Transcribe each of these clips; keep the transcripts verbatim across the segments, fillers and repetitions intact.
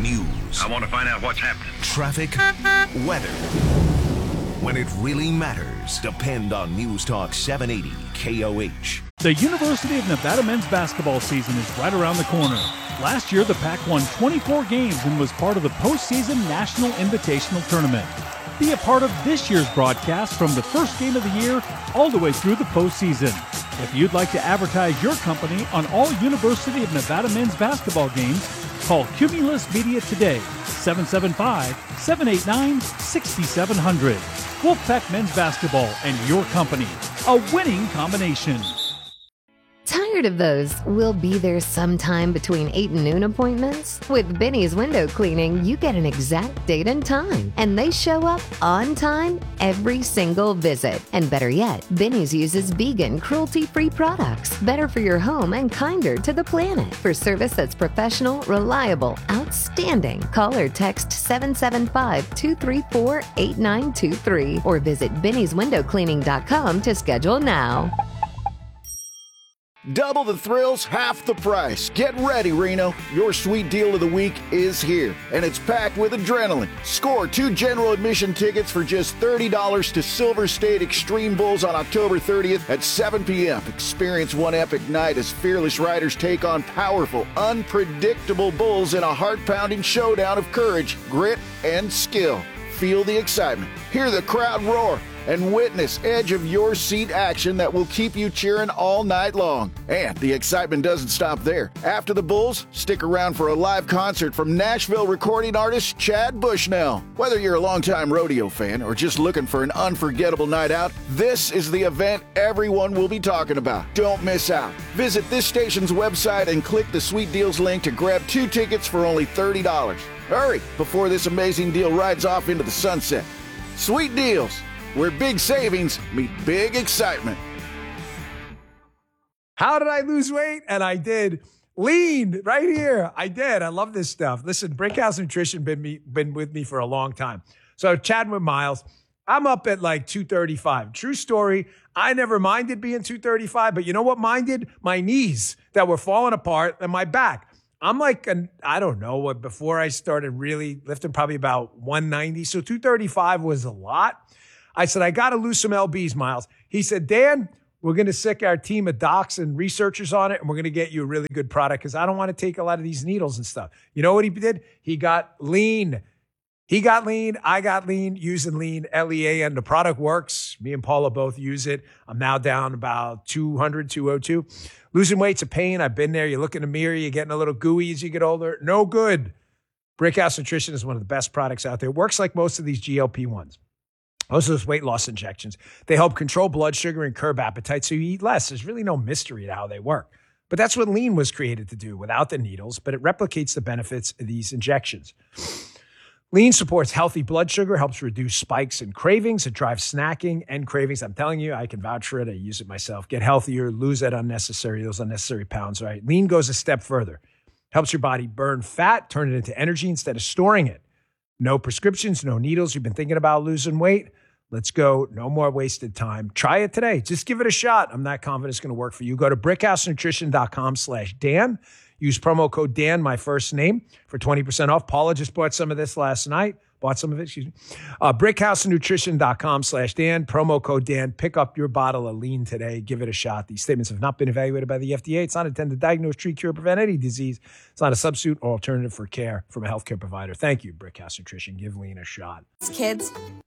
news. I want to find out what's happening. Traffic, weather. When it really matters, depend on News Talk seven eighty K O H. The University of Nevada men's basketball season is right around the corner. Last year, the Pac won twenty-four games and was part of the postseason National Invitational Tournament. Be a part of this year's broadcast from the first game of the year all the way through the postseason. If you'd like to advertise your company on all University of Nevada men's basketball games, call Cumulus Media today, seven seven five, seven eight nine, six seven zero zero. Wolfpack Men's Basketball and your company, a winning combination. Tired of those "we'll be there sometime between eight and noon" appointments? With Benny's Window Cleaning, you get an exact date and time, and they show up on time every single visit. And better yet, Benny's uses vegan, cruelty-free products, better for your home and kinder to the planet. For service that's professional, reliable, outstanding, call or text seven seven five, two three four, eight nine two three or visit Benny's Window Cleaning dot com to schedule now. Double the thrills, half the price. Get ready, Reno. Your sweet deal of the week is here, and it's packed with adrenaline. Score two general admission tickets for just thirty dollars to Silver State Extreme Bulls on October thirtieth at seven p.m. Experience one epic night as fearless riders take on powerful, unpredictable bulls in a heart-pounding showdown of courage, grit, and skill. Feel the excitement, hear the crowd roar, and witness edge-of-your-seat action that will keep you cheering all night long. And the excitement doesn't stop there. After the Bulls, stick around for a live concert from Nashville recording artist Chad Bushnell. Whether you're a longtime rodeo fan or just looking for an unforgettable night out, this is the event everyone will be talking about. Don't miss out. Visit this station's website and click the Sweet Deals link to grab two tickets for only thirty dollars. Hurry before this amazing deal rides off into the sunset. Sweet Deals, where big savings meet big excitement. How did I lose weight? And I did. Lean right here. I did. I love this stuff. Listen, Brickhouse Nutrition been me been with me for a long time. So chatting with Miles, I'm up at like two thirty-five. True story. I never minded being two thirty-five, but you know what minded? My knees that were falling apart and my back. I'm like, an, I don't know what, before I started really lifting, probably about one ninety. So two thirty-five was a lot. I said, I got to lose some L Bs, Miles. He said, Dan, we're going to sick our team of docs and researchers on it, and we're going to get you a really good product because I don't want to take a lot of these needles and stuff. You know what he did? He got lean. He got lean. I got lean, using lean, L E A, and the product works. Me and Paula both use it. I'm now down about two hundred, two oh two. Losing weight's a pain. I've been there. You look in the mirror, you're getting a little gooey as you get older. No good. Brickhouse Nutrition is one of the best products out there. It works like most of these G L P ones. Most of those weight loss injections. They help control blood sugar and curb appetite so you eat less. There's really no mystery to how they work. But that's what lean was created to do without the needles, but it replicates the benefits of these injections. Lean supports healthy blood sugar, helps reduce spikes and cravings. It drives snacking and cravings. I'm telling you, I can vouch for it. I use it myself. Get healthier, lose that unnecessary, those unnecessary pounds, right? Lean goes a step further. Helps your body burn fat, turn it into energy instead of storing it. No prescriptions, no needles. You've been thinking about losing weight? Let's go. No more wasted time. Try it today. Just give it a shot. I'm not confident it's going to work for you. Go to brickhousenutrition.com slash Dan. Use promo code Dan, my first name, for twenty percent off. Paula just bought some of this last night. Bought some of it, excuse me. Uh, brickhousenutrition.com slash Dan. Promo code Dan. Pick up your bottle of lean today. Give it a shot. These statements have not been evaluated by the F D A. It's not intended to diagnose, treat, cure, prevent any disease. It's not a substitute or alternative for care from a healthcare provider. Thank you, Brickhouse Nutrition. Give lean a shot. Kids.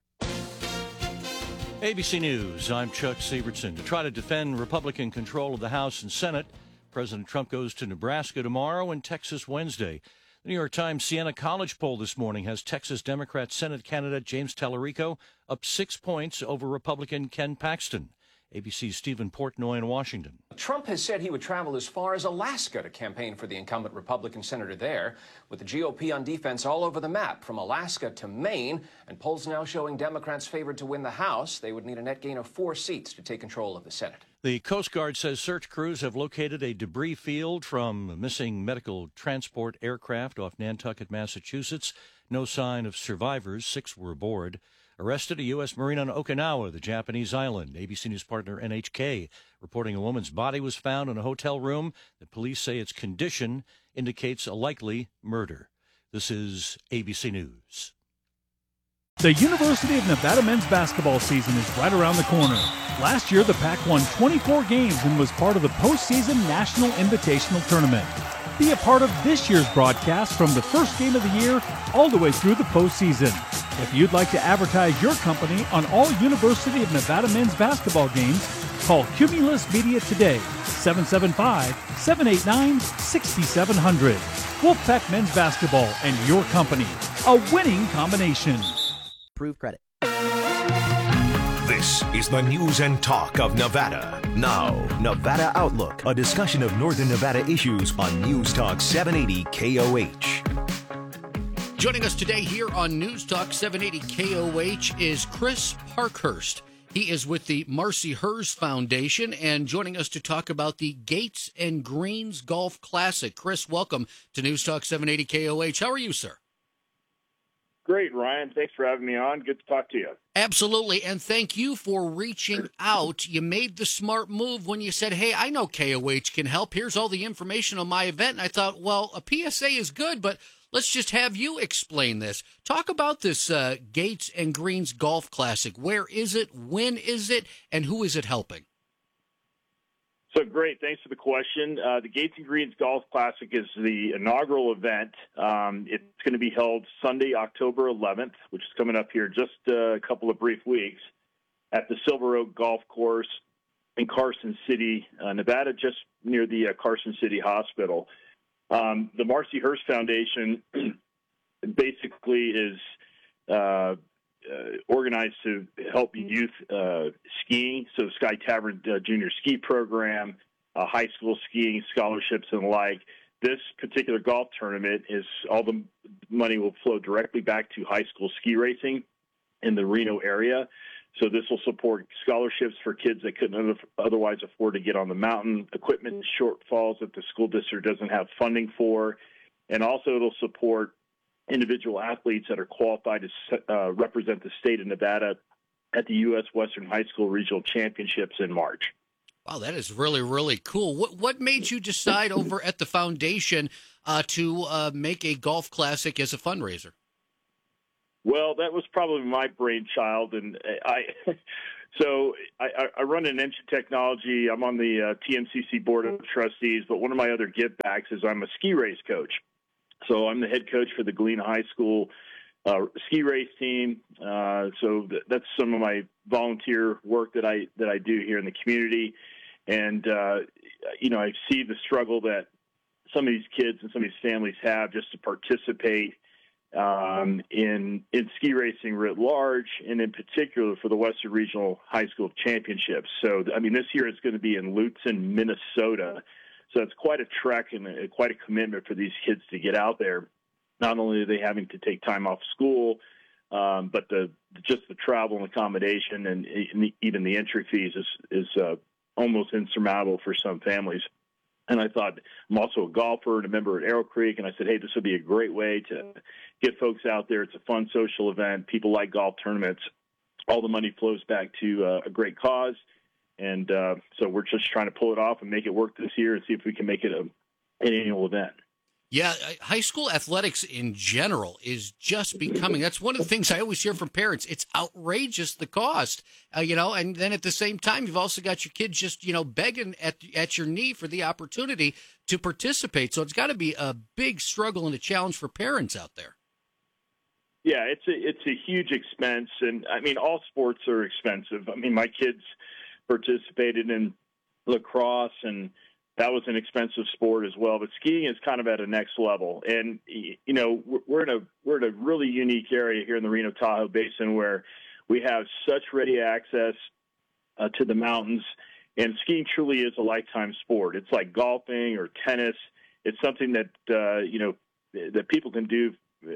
A B C News, I'm Chuck Sievertson. To try to defend Republican control of the House and Senate, President Trump goes to Nebraska tomorrow and Texas Wednesday. The New York Times Siena College poll this morning has Texas Democrat Senate candidate James Tallarico up six points over Republican Ken Paxton. A B C's Stephen Portnoy in Washington. Trump has said he would travel as far as Alaska to campaign for the incumbent Republican senator there, with the G O P on defense all over the map, from Alaska to Maine, and polls now showing Democrats favored to win the House. They would need a net gain of four seats to take control of the Senate. The Coast Guard says search crews have located a debris field from a missing medical transport aircraft off Nantucket, Massachusetts. No sign of survivors. Six were aboard. Arrested a U S Marine on Okinawa, the Japanese island. A B C News partner N H K reporting a woman's body was found in a hotel room. The police say its condition indicates a likely murder. This is A B C News. The University of Nevada men's basketball season is right around the corner. Last year, the Pac won twenty-four games and was part of the postseason National Invitational Tournament. Be a part of this year's broadcast from the first game of the year all the way through the postseason. If you'd like to advertise your company on all University of Nevada men's basketball games, call Cumulus Media today, seven seven five, seven eight nine, six seven zero zero. Wolfpack Men's Basketball and your company, a winning combination. Approved credit. This is the news and talk of Nevada. Now, Nevada Outlook, a discussion of Northern Nevada issues on News Talk seven eighty K O H. Joining us today here on News Talk seven eighty K O H is Chris Parkhurst. He is with the Marcy Hers Foundation and joining us to talk about the Gates and Greens Golf Classic. Chris, welcome to News Talk seven eighty K O H. How are you, sir? Great, Ryan. Thanks for having me on. Good to talk to you. Absolutely, and thank you for reaching out. You made the smart move when you said, hey, I know K O H can help. Here's all the information on my event. And I thought, well, a P S A is good, but let's just have you explain this. Talk about this uh, Gates and Greens Golf Classic. Where is it? When is it? And who is it helping? So great. Thanks for the question. Uh, the Gates and Greens Golf Classic is the inaugural event. Um, it's going to be held Sunday, October eleventh, which is coming up here just uh, a couple of brief weeks at the Silver Oak Golf Course in Carson City, uh, Nevada, just near the uh, Carson City Hospital. Um, the Marcy Hers Foundation basically is uh, uh, organized to help youth uh, skiing. So Sky Tavern uh, Junior Ski Program, uh, high school skiing scholarships and the like. This particular golf tournament is all the money will flow directly back to high school ski racing in the Reno area. So this will support scholarships for kids that couldn't otherwise afford to get on the mountain, equipment shortfalls that the school district doesn't have funding for, and also it'll support individual athletes that are qualified to uh, represent the state of Nevada at the U S Western High School Regional Championships in March. Wow, that is really, really cool. What what made you decide over at the foundation uh, to uh, make a golf classic as a fundraiser? Well, that was probably my brainchild, and I. So I, I run an engine technology. I'm on the uh, T M C C board of trustees, but one of my other give backs is I'm a ski race coach. So I'm the head coach for the Galena High School uh, ski race team. Uh, so th- that's some of my volunteer work that I that I do here in the community, and uh, you know I see the struggle that some of these kids and some of these families have just to participate Um, in in ski racing writ large, and in particular for the Western Regional High School Championships. So, I mean, this year it's going to be in Lutsen, Minnesota. So it's quite a trek and a, quite a commitment for these kids to get out there. Not only are they having to take time off school, um, but the just the travel and accommodation and, and even the entry fees is is uh, almost insurmountable for some families. And I thought, I'm also a golfer and a member at Arrow Creek, and I said, hey, this would be a great way to get folks out there. It's a fun social event. People like golf tournaments. All the money flows back to uh, a great cause. And uh, so we're just trying to pull it off and make it work this year and see if we can make it a, an annual event. Yeah, high school athletics in general is just becoming, that's one of the things I always hear from parents. It's outrageous, the cost, uh, you know, and then at the same time, you've also got your kids just, you know, begging at at your knee for the opportunity to participate. So it's got to be a big struggle and a challenge for parents out there. Yeah, it's a, it's a huge expense. And, I mean, all sports are expensive. I mean, my kids participated in lacrosse, and that was an expensive sport as well, but skiing is kind of at a next level. And, you know, we're in a, we're in a really unique area here in the Reno Tahoe Basin where we have such ready access uh, to the mountains, and skiing truly is a lifetime sport. It's like golfing or tennis. It's something that, uh, you know, that people can do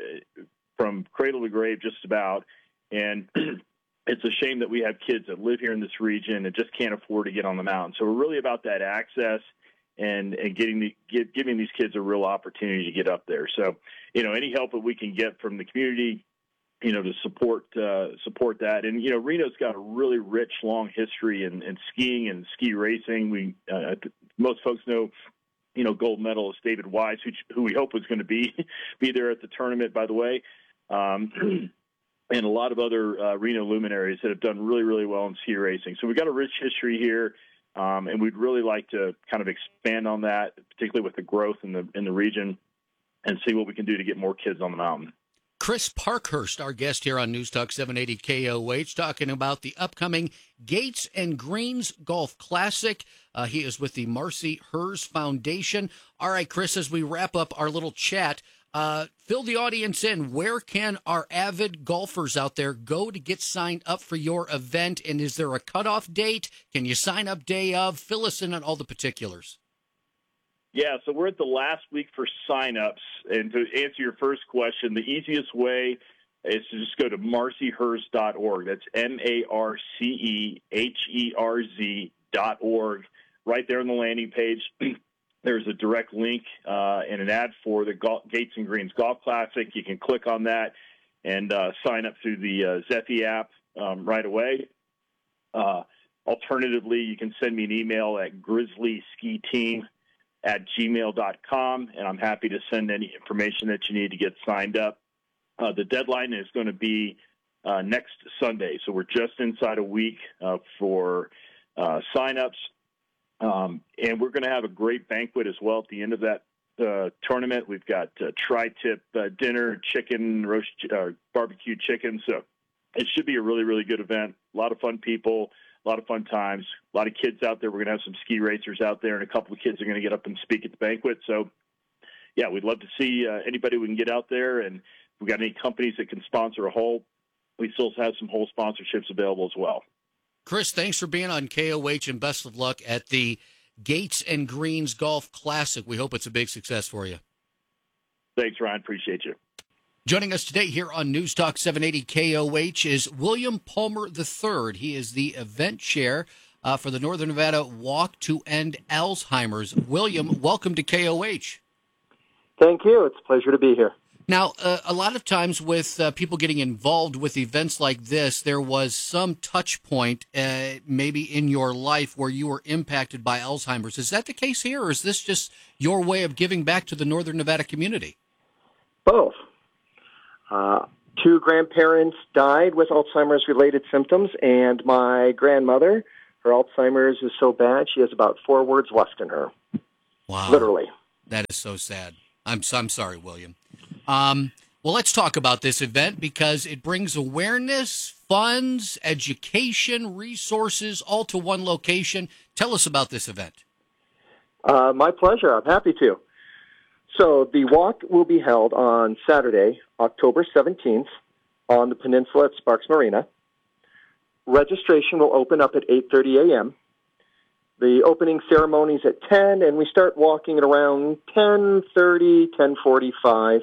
from cradle to grave just about. And it's a shame that we have kids that live here in this region and just can't afford to get on the mountain. So we're really about that access and, and getting the, get, giving these kids a real opportunity to get up there. So, you know, any help that we can get from the community, you know, to support uh, support that. And, you know, Reno's got a really rich, long history in, in skiing and ski racing. We uh, most folks know you know, gold medalist David Wise, who, who we hope was going to be be there at the tournament, by the way, um, and a lot of other uh, Reno luminaries that have done really, really well in ski racing. So we've got a rich history here, um, and we'd really like to kind of expand on that, particularly with the growth in the in the region, and see what we can do to get more kids on the mountain. Chris Parkhurst, our guest here on News Talk seven eighty K O H, talking about the upcoming Gates and Greens Golf Classic. Uh, he is with the Marcy Hers Foundation. All right, Chris, as we wrap up our little chat, uh, fill the audience in. Where can our avid golfers out there go to get signed up for your event? And is there a cutoff date? Can you sign up day of? Fill us in on all the particulars. Yeah, so we're at the last week for signups. And to answer your first question, the easiest way is to just go to marcy hers dot org. That's M A R C E H E R Z dot org. Right there on the landing page, there's a direct link uh, and an ad for the Gol- Gates and Greens Golf Classic. You can click on that and uh, sign up through the uh, Zephy app um, right away. Uh, alternatively, you can send me an email at grizzly ski team at gmail dot com, and I'm happy to send any information that you need to get signed up. Uh, the deadline is going to be uh, next Sunday, so we're just inside a week uh, for uh, signups, um, and we're going to have a great banquet as well at the end of that uh, tournament. We've got uh, tri-tip uh, dinner, chicken, roast, uh, barbecue chicken, so it should be a really, really good event. A lot of fun people. A lot of fun times, a lot of kids out there. We're going to have some ski racers out there, and a couple of kids are going to get up and speak at the banquet. So, yeah, we'd love to see uh, anybody we can get out there. And if we've got any companies that can sponsor a hole, we still have some hole sponsorships available as well. Chris, thanks for being on K O H, and best of luck at the Gates and Greens Golf Classic. We hope it's a big success for you. Thanks, Ryan. Appreciate you. Joining us today here on News Talk seven eighty K O H is William Palmer the third. He is the event chair uh, for the Northern Nevada Walk to End Alzheimer's. William, welcome to K O H. Thank you. It's a pleasure to be here. Now, uh, a lot of times with uh, people getting involved with events like this, there was some touch point uh, maybe in your life where you were impacted by Alzheimer's. Is that the case here, or is this just your way of giving back to the Northern Nevada community? Both. Uh, two grandparents died with Alzheimer's-related symptoms, and my grandmother, her Alzheimer's is so bad she has about four words left in her. Wow. Literally. That is so sad. I'm, I'm sorry, William. Um, well, let's talk about this event because it brings awareness, funds, education, resources, all to one location. Tell us about this event. Uh, my pleasure. I'm happy to. So the walk will be held on Saturday, October seventeenth, on the peninsula at Sparks Marina. Registration will open up at eight thirty a.m. The opening ceremony is at ten, and we start walking at around ten thirty, ten forty-five.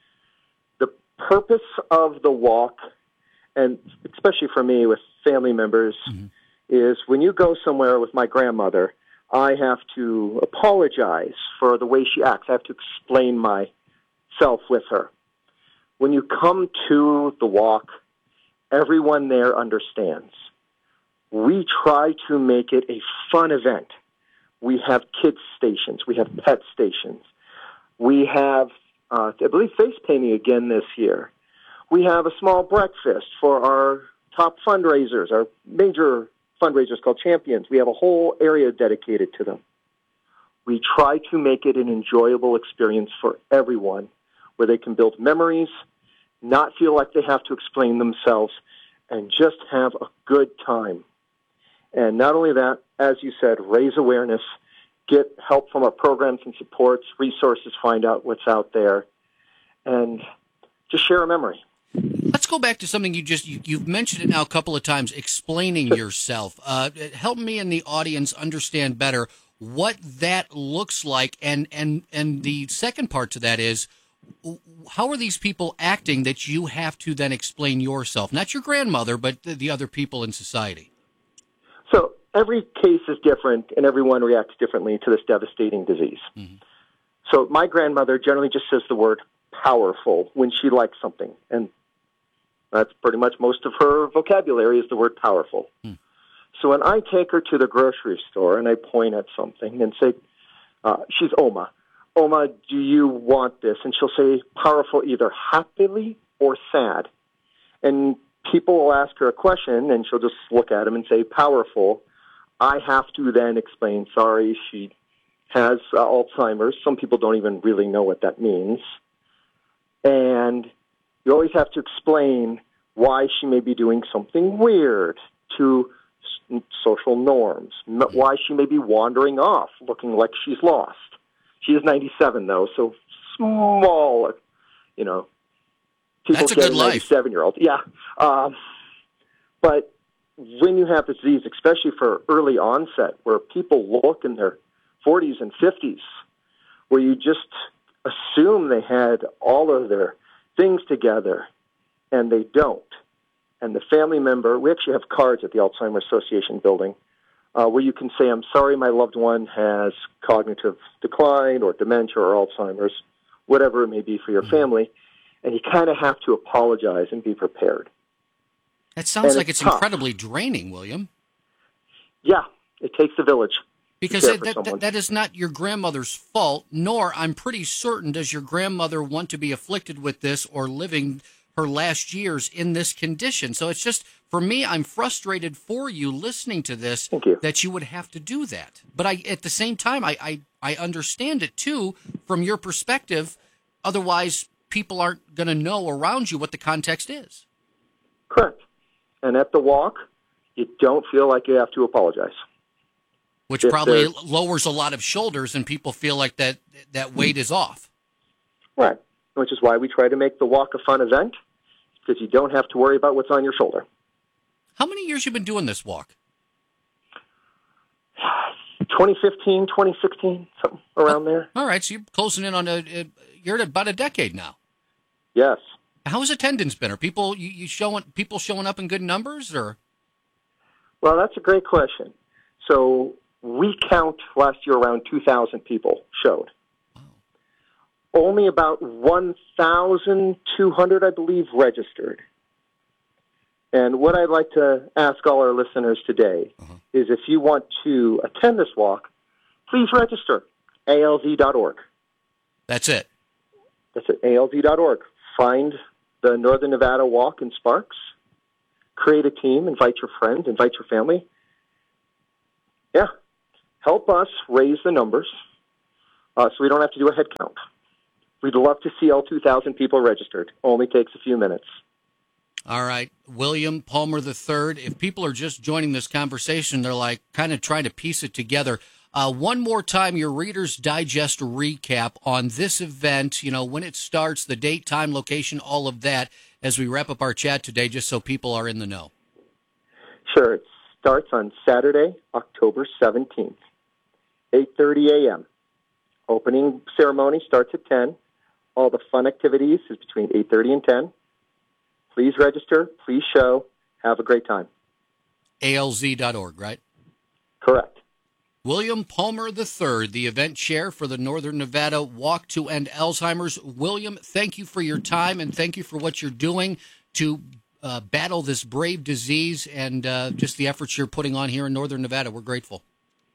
The purpose of the walk, and especially for me with family members, mm-hmm. is when you go somewhere with my grandmother, I have to apologize for the way she acts. I have to explain myself with her. When you come to the walk, everyone there understands. We try to make it a fun event. We have kids stations. We have pet stations. We have, uh, I believe, face painting again this year. We have a small breakfast for our top fundraisers, our major fundraisers called Champions. We have a whole area dedicated to them. We try to make it an enjoyable experience for everyone where they can build memories, not feel like they have to explain themselves, and just have a good time. And not only that, as you said, raise awareness, get help from our programs and supports, resources, find out what's out there, and just share a memory. Let's go back to something you just, you, you've mentioned it now a couple of times, explaining yourself. Uh, help me and the audience understand better what that looks like. And, and, and the second part to that is, how are these people acting that you have to then explain yourself? Not your grandmother, but the, the other people in society. So every case is different, and everyone reacts differently to this devastating disease. Mm-hmm. So my grandmother generally just says the word powerful when she likes something, and that's pretty much most of her vocabulary is the word powerful. Hmm. So when I take her to the grocery store and I point at something and say, Uh, she's Oma. Oma, do you want this? And she'll say powerful either happily or sad. And people will ask her a question, and she'll just look at him and say powerful. I have to then explain, sorry, she has uh, Alzheimer's. Some people don't even really know what that means. And you always have to explain why she may be doing something weird to s- social norms, m- why she may be wandering off, looking like she's lost. She is ninety-seven, though, so small, you know. People That's a get good a life. ninety-seven-year-old. Yeah. Um, but when you have this disease, especially for early onset, where people look in their forties and fifties, where you just assume they had all of their things together, and they don't. And the family member, we actually have cards at the Alzheimer's Association building uh, where you can say, I'm sorry my loved one has cognitive decline or dementia or Alzheimer's, whatever it may be for your Mm-hmm. family. And you kind of have to apologize and be prepared. That sounds And like it's it's tough. incredibly draining, William. Yeah, it takes a village. Because care that, for that, someone. that is not your grandmother's fault, nor, I'm pretty certain, does your grandmother want to be afflicted with this or living her last years in this condition. So it's just, for me, I'm frustrated for you listening to this, Thank you. that you would have to do that. But I, at the same time, I, I, I understand it, too, from your perspective. Otherwise, people aren't going to know around you what the context is. Correct. And at the walk, you don't feel like you have to apologize. Which If probably there's- lowers a lot of shoulders and people feel like that, that weight is off. Right. Which is why we try to make the walk a fun event, because you don't have to worry about what's on your shoulder. How many years you been doing this walk? twenty fifteen, twenty sixteen, something around there. All right, so you're closing in on a, a you're at about a decade now. Yes. How's attendance been? Are people you, you showing people showing up in good numbers, or? Well, that's a great question. So we count last year around two thousand people showed. Wow. Only about one thousand two hundred, I believe, registered. And what I'd like to ask all our listeners today uh-huh. is if you want to attend this walk, please register, A L Z dot org. That's it. That's at A L Z dot org. Find the Northern Nevada Walk in Sparks. Create a team. Invite your friends. Invite your family. Yeah. Help us raise the numbers uh, so we don't have to do a head count. We'd love to see all two thousand people registered. Only takes a few minutes. All right. William Palmer the third. If people are just joining this conversation, they're like kind of trying to piece it together. Uh, one more time, your Reader's Digest recap on this event, you know, when it starts, the date, time, location, all of that, as we wrap up our chat today, just so people are in the know. Sure. It starts on Saturday, October seventeenth, eight thirty a.m. Opening ceremony starts at ten. All the fun activities is between eight thirty and ten. Please register. Please show. Have a great time. A L Z dot org, right? Correct. William Palmer the third, the event chair for the Northern Nevada Walk to End Alzheimer's. William, thank you for your time and thank you for what you're doing to uh, battle this brave disease and uh, just the efforts you're putting on here in Northern Nevada. We're grateful.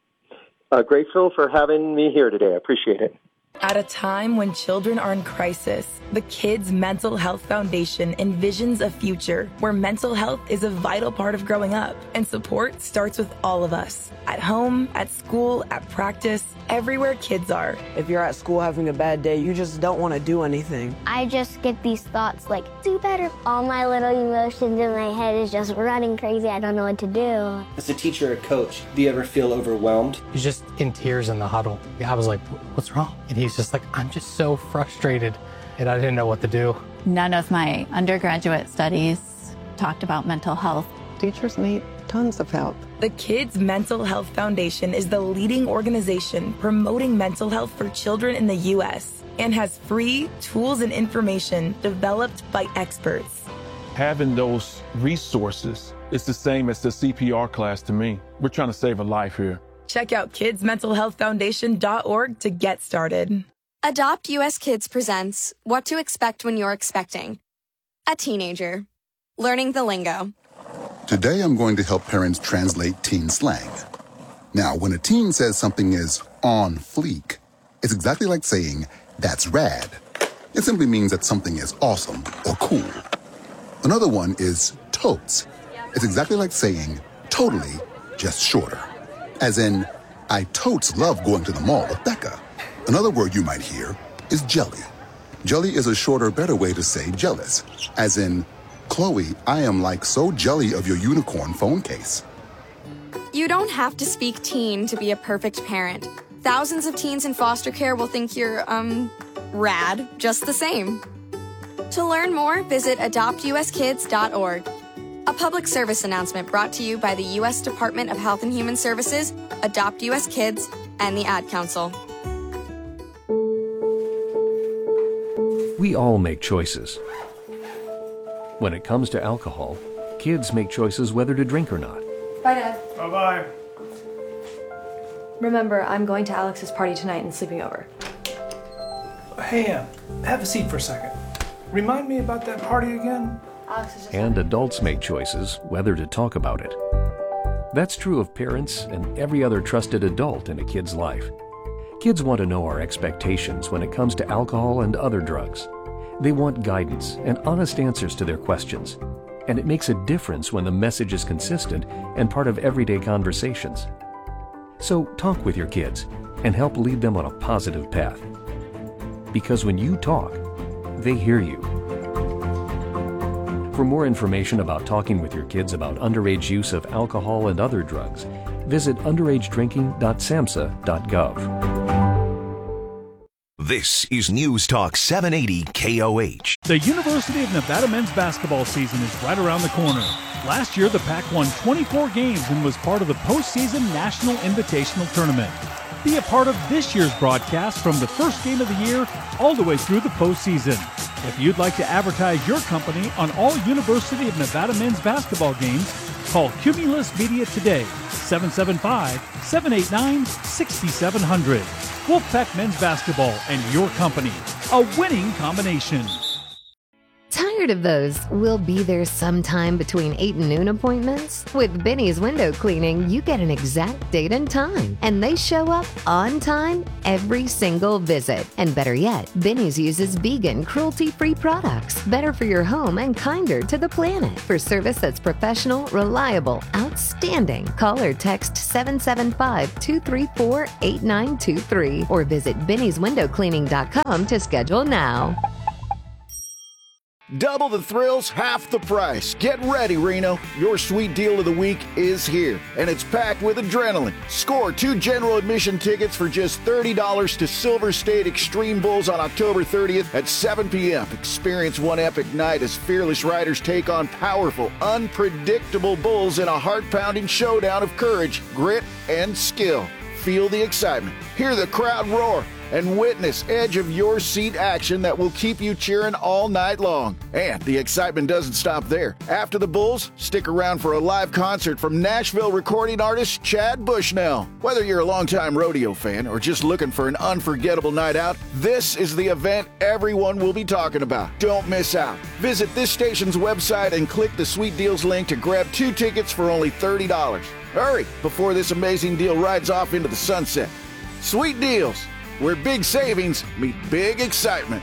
Uh, grateful for having me here today. I appreciate it. At a time when children are in crisis, the Kids Mental Health Foundation envisions a future where mental health is a vital part of growing up, and support starts with all of us. At home, at school, at practice, everywhere kids are. If you're at school having a bad day, you just don't want to do anything. I just get these thoughts like, do better. All my little emotions in my head is just running crazy. I don't know what to do. As a teacher or coach, do you ever feel overwhelmed? He's just in tears in the huddle. I was like, what's wrong? And he's just like, I'm just so frustrated, and I didn't know what to do. None of my undergraduate studies talked about mental health. Teachers need tons of help. The Kids Mental Health Foundation is the leading organization promoting mental health for children in the U S and has free tools and information developed by experts. Having those resources is the same as the C P R class to me. We're trying to save a life here. Check out kids mental health foundation dot org to get started. Adopt U S Kids presents What to Expect When You're Expecting. A teenager. Learning the lingo. Today I'm going to help parents translate teen slang. Now, when a teen says something is on fleek, it's exactly like saying, that's rad. It simply means that something is awesome or cool. Another one is totes. It's exactly like saying, totally, just shorter. As in, I totes love going to the mall with Becca. Another word you might hear is jelly. Jelly is a shorter, better way to say jealous. As in, Chloe, I am like so jelly of your unicorn phone case. You don't have to speak teen to be a perfect parent. Thousands of teens in foster care will think you're, um, rad just the same. To learn more, visit adopt u s kids dot org. A public service announcement brought to you by the U S Department of Health and Human Services, Adopt U S Kids, and the Ad Council. We all make choices. When it comes to alcohol, kids make choices whether to drink or not. Bye, Dad. Bye-bye. Remember, I'm going to Alex's party tonight and sleeping over. Hey, uh, have a seat for a second. Remind me about that party again? Alex is just And adults make choices whether to talk about it. That's true of parents and every other trusted adult in a kid's life. Kids want to know our expectations when it comes to alcohol and other drugs. They want guidance and honest answers to their questions. And it makes a difference when the message is consistent and part of everyday conversations. So talk with your kids and help lead them on a positive path. Because when you talk, they hear you. For more information about talking with your kids about underage use of alcohol and other drugs, visit underage drinking dot samhsa dot gov. This is News Talk seven eighty K O H. The University of Nevada men's basketball season is right around the corner. Last year, the Pac won twenty-four games and was part of the postseason National Invitational Tournament. Be a part of this year's broadcast from the first game of the year all the way through the postseason. If you'd like to advertise your company on all University of Nevada men's basketball games, call Cumulus Media today, seven seven five, seven eight nine, six seven zero zero. Wolfpack Men's Basketball and your company, a winning combination. Tired of those "we'll be there sometime between eight and noon" appointments? With Benny's Window Cleaning, you get an exact date and time, and they show up on time every single visit. And better yet, Benny's uses vegan, cruelty-free products, better for your home and kinder to the planet. For service that's professional, reliable, outstanding, call or text seven seven five, two three four, eight nine two three or visit bennys window cleaning dot com to schedule now. Double the thrills, half the price. Get ready, Reno. Your sweet deal of the week is here, and it's packed with adrenaline. Score two general admission tickets for just thirty dollars to Silver State Extreme Bulls on October thirtieth at seven p.m. Experience one epic night as fearless riders take on powerful, unpredictable bulls in a heart-pounding showdown of courage, grit, and skill. Feel the excitement, hear the crowd roar, and witness edge-of-your-seat action that will keep you cheering all night long. And the excitement doesn't stop there. After the Bulls, stick around for a live concert from Nashville recording artist Chad Bushnell. Whether you're a longtime rodeo fan or just looking for an unforgettable night out, this is the event everyone will be talking about. Don't miss out. Visit this station's website and click the Sweet Deals link to grab two tickets for only thirty dollars. Hurry before this amazing deal rides off into the sunset. Sweet Deals, where big savings meet big excitement.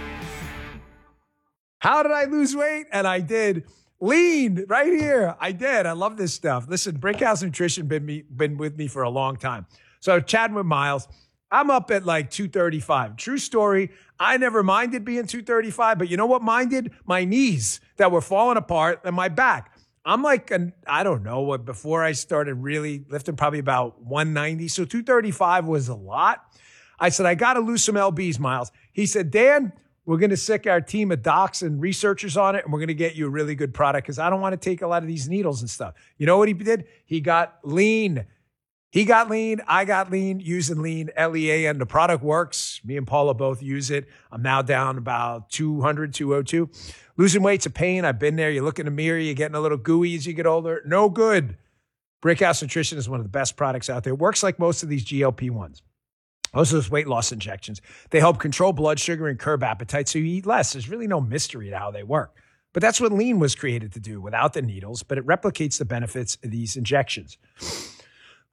How did I lose weight? And I did. Lean right here. I did. I love this stuff. Listen, Brickhouse Nutrition been me, been with me for a long time. So chatting with Miles, I'm up at like two thirty-five. True story. I never minded being two thirty-five, but you know what minded? My knees that were falling apart and my back. I'm like, an, I don't know, what before I started really lifting, probably about one ninety. So two thirty-five was a lot. I said, I got to lose some L Bs, Miles. He said, Dan, we're going to sick our team of docs and researchers on it, and we're going to get you a really good product because I don't want to take a lot of these needles and stuff. You know what he did? He got lean. He got lean. I got lean using lean, L E A, and the product works. Me and Paula both use it. I'm now down about two hundred, two oh two. Losing weight's a pain. I've been there. You look in the mirror, you're getting a little gooey as you get older. No good. Brickhouse Nutrition is one of the best products out there. It works like most of these G L P ones. Most of those weight loss injections. They help control blood sugar and curb appetite so you eat less. There's really no mystery to how they work. But that's what lean was created to do without the needles, but it replicates the benefits of these injections.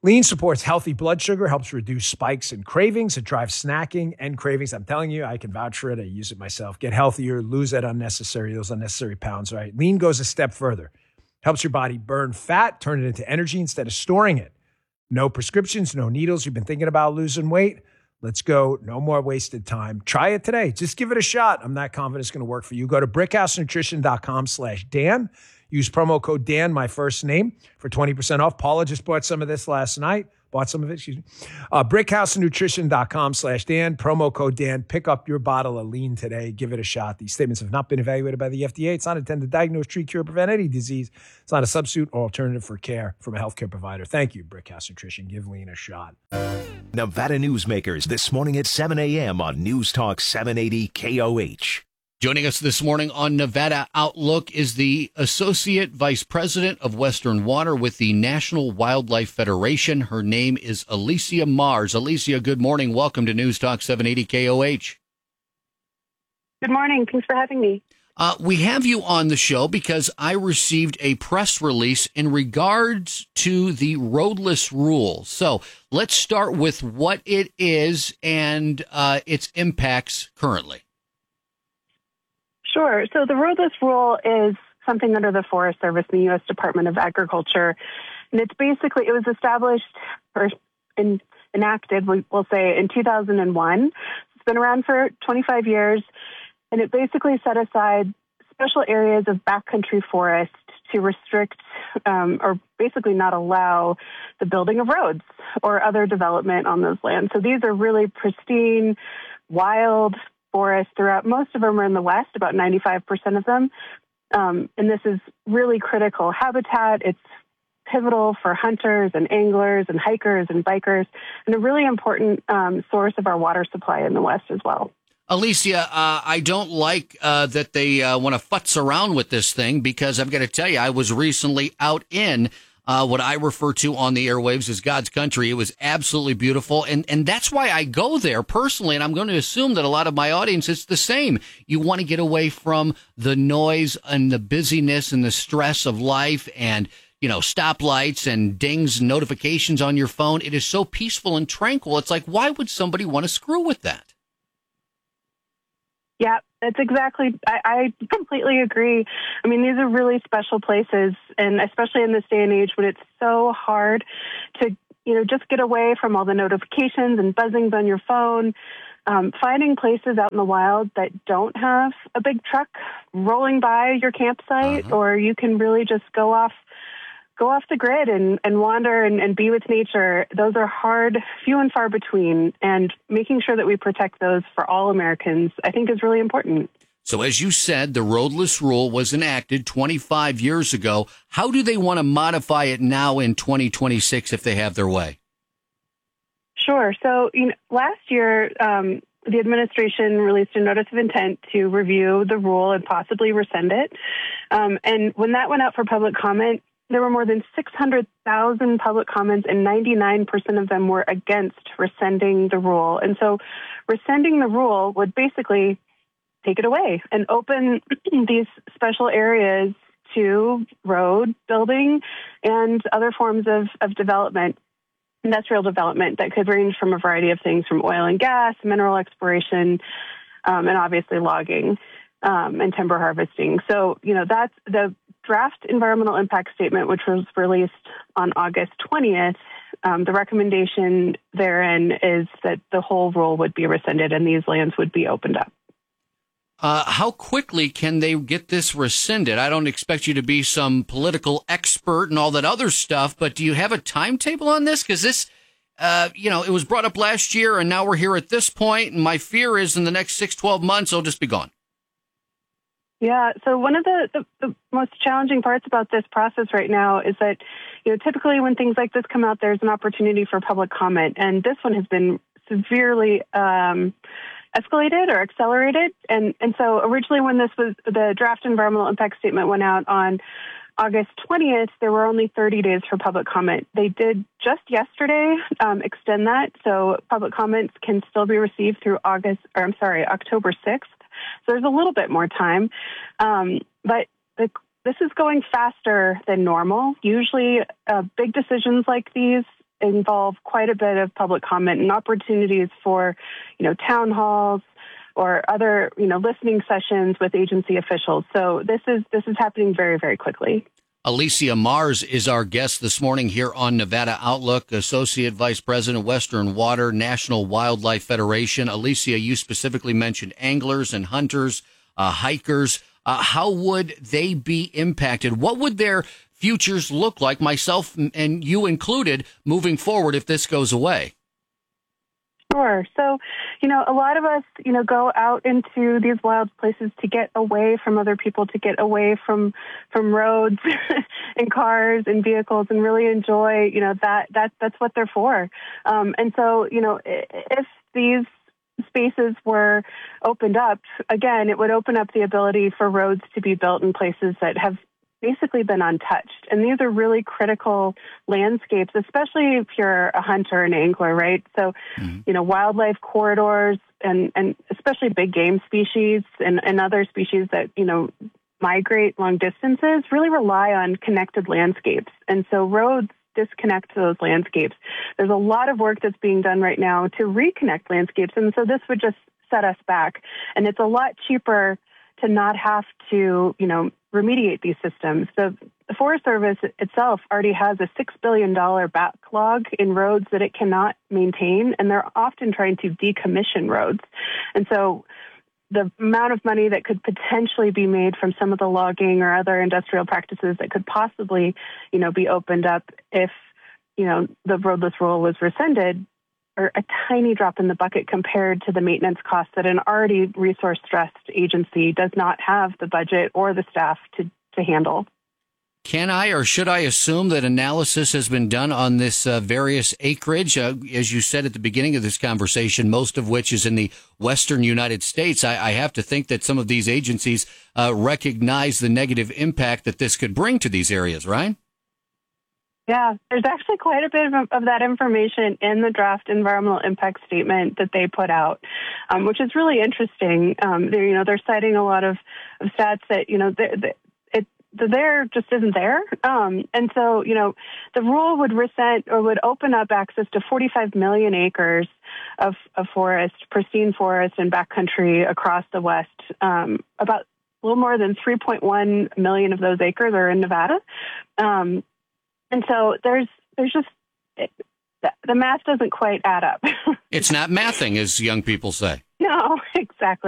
Lean supports healthy blood sugar, helps reduce spikes and cravings. It drives snacking and cravings. I'm telling you, I can vouch for it. I use it myself. Get healthier, lose that unnecessary, those unnecessary pounds, right? Lean goes a step further. Helps your body burn fat, turn it into energy instead of storing it. No prescriptions, no needles. You've been thinking about losing weight? Let's go. No more wasted time. Try it today. Just give it a shot. I'm not confident it's going to work for you. Go to brickhousenutrition.com slash Dan. Use promo code Dan, my first name, for twenty percent off. Paula just bought some of this last night. Bought some of it, excuse me. Uh, brickhousenutrition.com slash Dan. Promo code Dan. Pick up your bottle of Lean today. Give it a shot. These statements have not been evaluated by the F D A. It's not intended to diagnose, treat, cure, prevent any disease. It's not a substitute or alternative for care from a healthcare provider. Thank you, Brickhouse Nutrition. Give Lean a shot. Nevada Newsmakers this morning at seven a.m. on News Talk seven eighty K O H. Joining us this morning on Nevada Outlook is the Associate Vice President of Western Water with the National Wildlife Federation. Her name is Alicia Mars. Alicia, good morning. Welcome to News Talk seven eighty K O H. Good morning. Thanks for having me. Uh, we have you on the show because I received a press release in regards to the roadless rule. So let's start with what it is and uh, its impacts currently. Sure. So the roadless rule is something under the Forest Service and the U S Department of Agriculture. And it's basically, it was established or in, enacted, we'll say, in two thousand one. It's been around for twenty-five years. And it basically set aside special areas of backcountry forest to restrict um, or basically not allow the building of roads or other development on those lands. So these are really pristine, wild forests throughout. Most of them are in the West, about ninety-five percent of them. Um, and this is really critical habitat. It's pivotal for hunters and anglers and hikers and bikers, and a really important um, source of our water supply in the West as well. Alicia, uh, I don't like uh, that they uh, want to futz around with this thing because I've got to tell you, I was recently out in uh, what I refer to on the airwaves as God's country. It was absolutely beautiful, and, and that's why I go there personally, and I'm going to assume that a lot of my audience is the same. You want to get away from the noise and the busyness and the stress of life and, you know, stoplights and dings and notifications on your phone. It is so peaceful and tranquil. It's like, why would somebody want to screw with that? Yeah, that's exactly, I, I completely agree. I mean, these are really special places, and especially in this day and age when it's so hard to, you know, just get away from all the notifications and buzzings on your phone. Um, finding places out in the wild that don't have a big truck rolling by your campsite, uh-huh. or you can really just go off go off the grid and, and wander and, and be with nature. Those are hard, few and far between, and making sure that we protect those for all Americans, I think, is really important. So as you said, the roadless rule was enacted twenty-five years ago. How do they want to modify it now in twenty twenty-six if they have their way? Sure. So you know, last year, um, the administration released a notice of intent to review the rule and possibly rescind it. Um, and when that went out for public comment, there were more than six hundred thousand public comments, and ninety-nine percent of them were against rescinding the rule. And so rescinding the rule would basically take it away and open these special areas to road building and other forms of, of development, industrial development that could range from a variety of things, from oil and gas, mineral exploration, um, and obviously logging um, and timber harvesting. So, you know, that's the draft environmental impact statement, which was released on August twentieth. Um, the recommendation therein is that the whole rule would be rescinded and these lands would be opened up. Uh, how quickly can they get this rescinded? I don't expect you to be some political expert and all that other stuff, but do you have a timetable on this? Because this, uh, you know, it was brought up last year and now we're here at this point, and my fear is in the next six, twelve months, it'll just be gone. Yeah, so one of the, the, the most challenging parts about this process right now is that, you know, typically when things like this come out, there's an opportunity for public comment, and this one has been severely um, escalated or accelerated. And, and so originally when this was, the draft environmental impact statement went out on August twentieth, there were only thirty days for public comment. They did just yesterday um, extend that, so public comments can still be received through August, or I'm sorry, October sixth. So there's a little bit more time, um, but the, this is going faster than normal. Usually uh, big decisions like these involve quite a bit of public comment and opportunities for, you know, town halls or other, you know, listening sessions with agency officials. So this is this is happening very, very quickly. Alicia Mars is our guest this morning here on Nevada Outlook, Associate Vice President, Western Water National Wildlife Federation. Alicia, you specifically mentioned anglers and hunters, uh, hikers. Uh, how would they be impacted? What would their futures look like, myself and you included, moving forward if this goes away? Sure. So, you know, a lot of us, you know, go out into these wild places to get away from other people, to get away from from roads and cars and vehicles, and really enjoy, you know, that that that's what they're for. Um, and so, you know, if these spaces were opened up, again, it would open up the ability for roads to be built in places that have basically been untouched. And these are really critical landscapes, especially if you're a hunter and angler, right? So, mm-hmm. you know, wildlife corridors and, and especially big game species and, and other species that, you know, migrate long distances really rely on connected landscapes. And so roads disconnect those landscapes. There's a lot of work that's being done right now to reconnect landscapes. And so this would just set us back. And it's a lot cheaper to not have to, you know, remediate these systems. The, the Forest Service itself already has a six billion dollars backlog in roads that it cannot maintain, and they're often trying to decommission roads. And so the amount of money that could potentially be made from some of the logging or other industrial practices that could possibly, you know, be opened up if, you know, the roadless rule was rescinded, are a tiny drop in the bucket compared to the maintenance costs that an already resource-stressed agency does not have the budget or the staff to, to handle. Can I or should I assume that analysis has been done on this uh, various acreage? Uh, as you said at the beginning of this conversation, most of which is in the western United States. I, I have to think that some of these agencies uh, recognize the negative impact that this could bring to these areas, right? Yeah, there's actually quite a bit of, of that information in the draft environmental impact statement that they put out, um, which is really interesting. Um, they're, you know, they're citing a lot of, of stats that, you know, the, it, the there just isn't there. Um, and so, you know, the rule would resent or would open up access to forty-five million acres of, of forest, pristine forest and backcountry across the West. Um, about a little more than three point one million of those acres are in Nevada. Um, And so there's there's just it, the math doesn't quite add up. It's not mathing, as young people say. No, exactly.